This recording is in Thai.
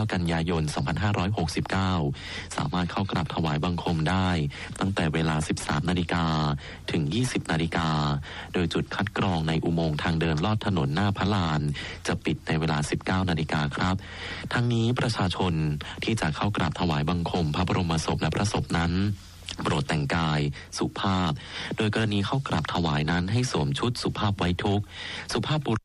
19 กันยายน 2569 สามารถเข้ากราบถวายบังคมได้ตั้งแต่เวลา 13 นาฬิกาถึง 20 นาฬิกาโดยจุดคัดกรองในอุโมงค์ทางเดินลอดถนนหน้าพระลานจะปิดในเวลา 19 นาฬิกาครับทั้งนี้ประชาชนที่จะเข้ากราบถวายบังคมพระบรมศพและพระศพนั้นโปรดแต่งกายสุภาพโดยกรณีเข้ากราบถวายนั้นให้สวมชุดสุภาพไว้ทุกข์สุภาพบุรุษ